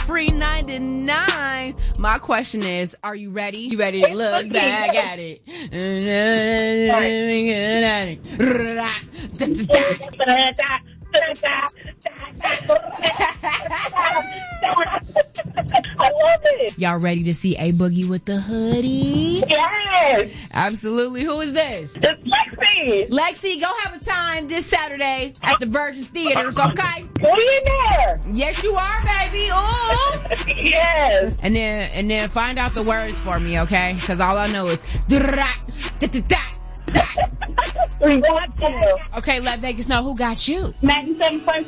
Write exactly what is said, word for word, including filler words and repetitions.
free ninety-nine. My question is, are you ready? You ready to look back at it? I love it. Y'all ready to see A Boogie with the hoodie? Yes. Absolutely. Who is this? It's Lexi. Lexi, go have a time this Saturday at the Virgin Theaters, okay? We in there. Yes, you are, baby. Ooh. Yes. And then and then find out the words for me, okay? Because all I know is We got you. okay, let Vegas know who got you. ninety-seven point